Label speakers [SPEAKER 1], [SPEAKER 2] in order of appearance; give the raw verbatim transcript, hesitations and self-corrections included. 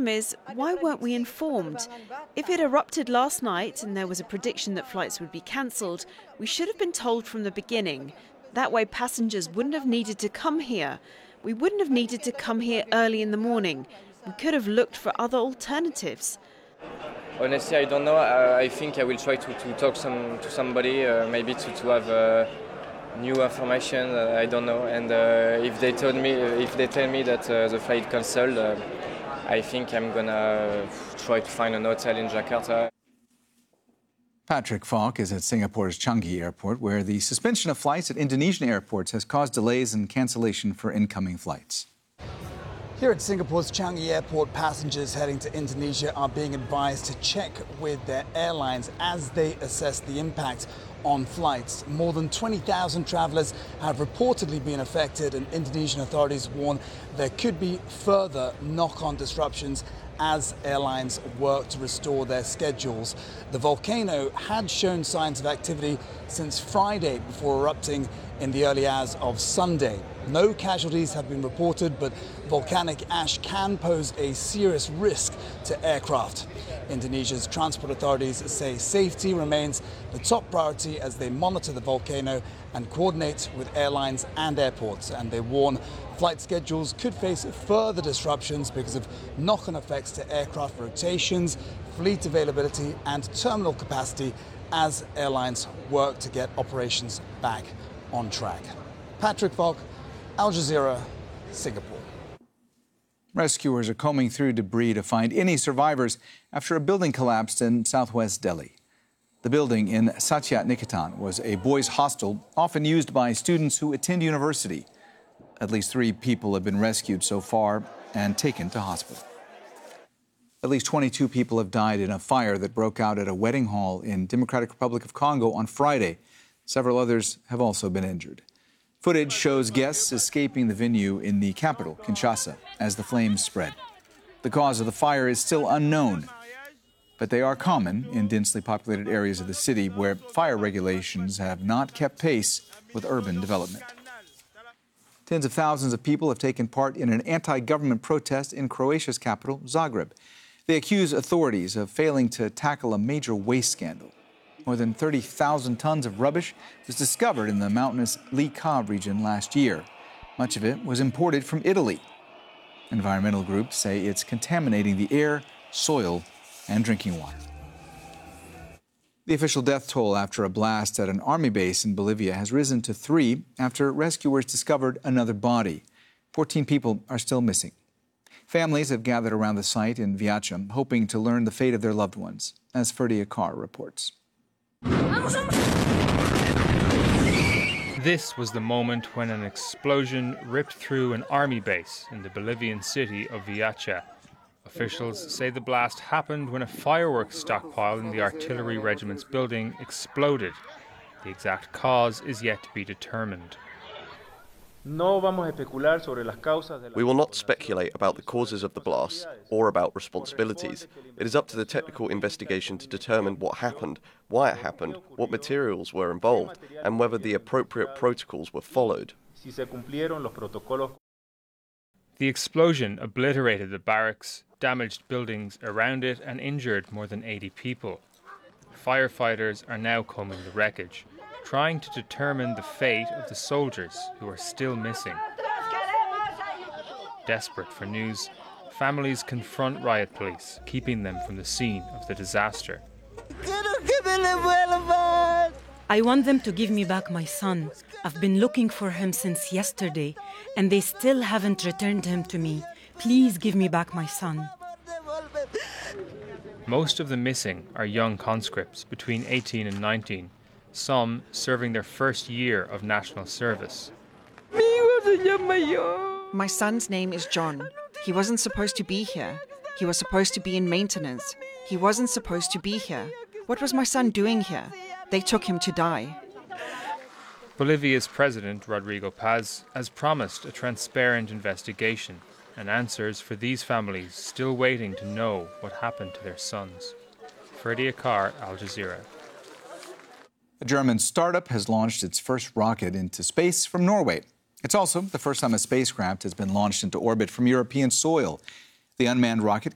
[SPEAKER 1] problem is, why weren't we informed? If it erupted last night and there was a prediction that flights would be cancelled, we should have been told from the beginning. That way passengers wouldn't have needed to come here. We wouldn't have needed to come here early in the morning. We could have looked for other alternatives.
[SPEAKER 2] Honestly, I don't know. Uh, I think I will try to, to talk some, to somebody, uh, maybe to, to have uh, new information. Uh, I don't know. And uh, if they told me, if they tell me that uh, the flight cancelled, uh, I think I'm gonna try to find an hotel in Jakarta.
[SPEAKER 3] Patrick Falk is at Singapore's Changi Airport, where the suspension of flights at Indonesian airports has caused delays and cancellation for incoming flights.
[SPEAKER 4] Here at Singapore's Changi Airport, passengers heading to Indonesia are being advised to check with their airlines as they assess the impact on flights. More than twenty thousand travellers have reportedly been affected, and Indonesian authorities warn there could be further knock-on disruptions as airlines work to restore their schedules. The volcano had shown signs of activity since Friday before erupting in the early hours of Sunday. No casualties have been reported, but volcanic ash can pose a serious risk to aircraft. Indonesia's transport authorities say safety remains the top priority as they monitor the volcano and coordinate with airlines and airports. And they warn flight schedules could face further disruptions because of knock-on effects to aircraft rotations, fleet availability and terminal capacity as airlines work to get operations back on track. Patrick Falk, Al Jazeera, Singapore.
[SPEAKER 3] Rescuers are combing through debris to find any survivors after a building collapsed in southwest Delhi. The building in Satyat Niketan was a boys' hostel often used by students who attend university. At least three people have been rescued so far and taken to hospital. At least twenty-two people have died in a fire that broke out at a wedding hall in Democratic Republic of Congo on Friday. Several others have also been injured. Footage shows guests escaping the venue in the capital, Kinshasa, as the flames spread. The cause of the fire is still unknown, but they are common in densely populated areas of the city where fire regulations have not kept pace with urban development. Tens of thousands of people have taken part in an anti-government protest in Croatia's capital, Zagreb. They accuse authorities of failing to tackle a major waste scandal. More than thirty thousand tons of rubbish was discovered in the mountainous Lika region last year. Much of it was imported from Italy. Environmental groups say it's contaminating the air, soil, and drinking water. The official death toll after a blast at an army base in Bolivia has risen to three after rescuers discovered another body. fourteen people are still missing. Families have gathered around the site in Viacha, hoping to learn the fate of their loved ones, as Ferdy Akar reports.
[SPEAKER 5] This was the moment when an explosion ripped through an army base in the Bolivian city of Viacha. Officials say the blast happened when a fireworks stockpile in the artillery regiment's building exploded. The exact cause is yet to be determined.
[SPEAKER 6] We will not speculate about the causes of the blast or about responsibilities. It is up to the technical investigation to determine what happened, why it happened, what materials were involved, and whether the appropriate protocols were followed.
[SPEAKER 5] The explosion obliterated the barracks, damaged buildings around it, and injured more than eighty people. Firefighters are now combing the wreckage, trying to determine the fate of the soldiers who are still missing. Desperate for news, families confront riot police, keeping them from the scene of the disaster.
[SPEAKER 7] I want them to give me back my son. I've been looking for him since yesterday, and they still haven't returned him to me. Please give me back my son.
[SPEAKER 5] Most of the missing are young conscripts between eighteen and nineteen, some serving their first year of national service.
[SPEAKER 8] My son's name is John. He wasn't supposed to be here. He was supposed to be in maintenance. He wasn't supposed to be here. What was my son doing here? They took him to die.
[SPEAKER 5] Bolivia's president, Rodrigo Paz, has promised a transparent investigation and answers for these families still waiting to know what happened to their sons. Ferdy Akar, Al Jazeera.
[SPEAKER 3] A German startup has launched its first rocket into space from Norway. It's also the first time a spacecraft has been launched into orbit from European soil. The unmanned rocket